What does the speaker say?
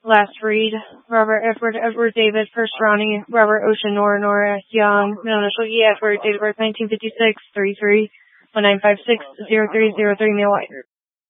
Last read, Robert Edward David, first Ronnie, Robert Ocean, Nora Young, middle initial E. Edward, date of birth 1956, 33, 1956, 0303, male white.